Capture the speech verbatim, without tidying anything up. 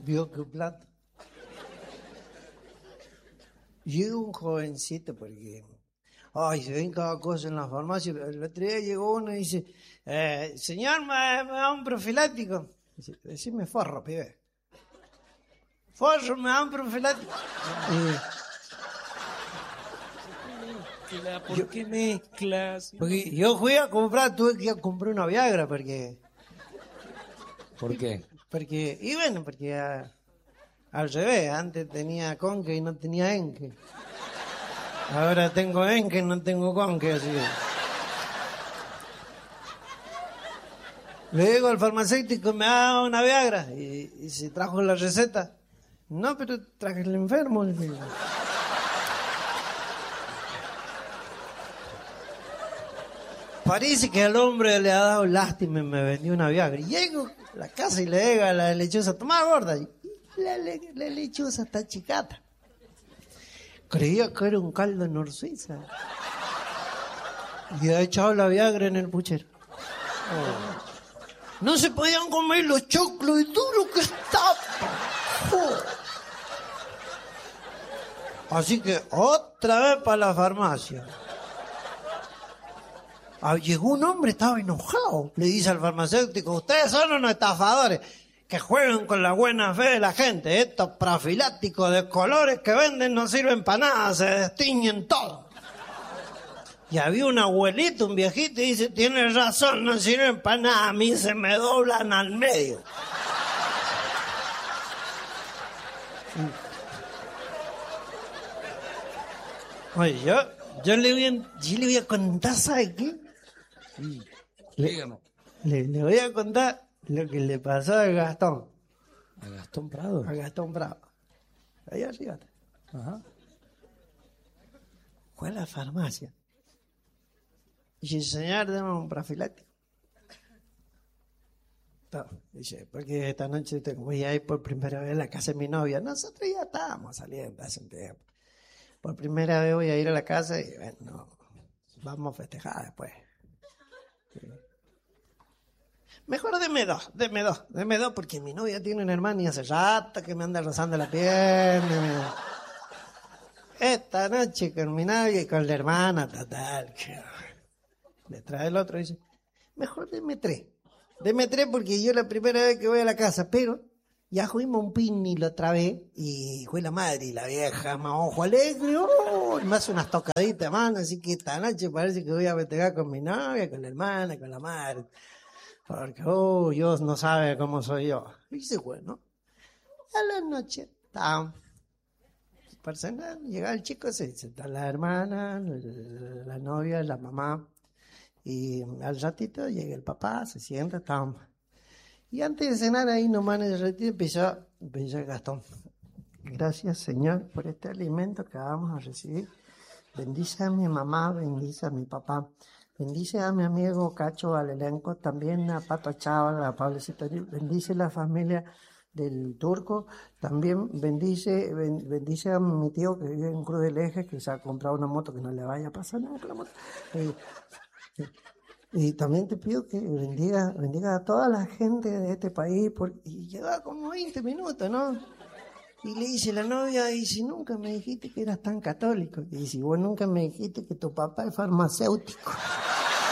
vio que plata. Llega un jovencito porque, ay, se ven cada cosa en la farmacia. El otro día llegó uno y dice, eh, señor, me, me da un profiláctico. Dice, decime forro, pibe. Forro, me da un profilático. Y, ¿Por yo, qué mezclas? Porque yo fui a comprar, tuve que ir a comprar una Viagra porque... ¿Por qué? Porque, y bueno, porque a, al revés, antes tenía conque y no tenía enque. Ahora tengo enque y no tengo conque, así que... Le digo al farmacéutico, me da una Viagra, y, y se trajo la receta. No, pero traje el enfermo. Parece que al hombre le ha dado lástima y me vendió una Viagra. Y llego a la casa y le digo a la lechuza, tomá gorda. Y la, la, la lechuza está chicata. Creía que era un caldo Nor Suiza. Y ha echado la Viagra en el puchero. Oh. No se podían comer los choclos y duro que estaba. Oh. Así que otra vez para la farmacia. Ah, llegó un hombre, estaba enojado. Le dice al farmacéutico, ustedes son unos estafadores que juegan con la buena fe de la gente. Estos profilácticos de colores que venden no sirven para nada, se destiñen todo. Y había un abuelito, un viejito, y dice, tienes razón, no sirven para nada, a mí se me doblan al medio. Oye, yo, yo, le voy a, yo le voy a contar, ¿sabe qué? Sí, le, le, le voy a contar lo que le pasó a Gastón. ¿A Gastón Prado? A Gastón Prado. Ahí arriba. Ajá. Fue a la farmacia. Y dice, señor, dame un profiláctico. No, dice, porque esta noche voy a ir por primera vez a la casa de mi novia. Nosotros ya estábamos saliendo hace un tiempo. Por primera vez voy a ir a la casa y bueno, vamos a festejar después. Sí. Mejor deme dos, deme dos, deme dos, porque mi novia tiene una hermana y hace rato que me anda rozando la pierna. Esta noche con mi novia y con la hermana, total. Le trae el otro y dice, mejor deme tres. Deme tres porque yo la primera vez que voy a la casa, pero ya fuimos un pini la otra vez y fue la madre y la vieja, más ojo alegre, oh, y me hace unas tocaditas, mano, así que esta noche parece que voy a festejar con mi novia, con la hermana, con la madre. Porque, oh, Dios no sabe cómo soy yo. Y dice, bueno, a la noche, está, para cenar, llega el chico, se sienta la hermana, la, la novia, la mamá, y al ratito llega el papá, se sienta, está. Y antes de cenar ahí nomás en el ratito empezó, empezó Gastón. Gracias, Señor, por este alimento que vamos a recibir. Bendice a mi mamá, bendice a mi papá. Bendice a mi amigo Cacho, al elenco, también a Pato Chava, a Pablo Citari, bendice la familia del Turco, también bendice bendice a mi tío que vive en Cruz del Eje, que se ha comprado una moto, que no le vaya a pasar nada con la moto. Eh, eh, y también te pido que bendiga, bendiga a toda la gente de este país, por, y lleva como veinte minutos, ¿no? Y le dice la novia, y si nunca me dijiste que eras tan católico, y si vos nunca me dijiste que tu papá es farmacéutico.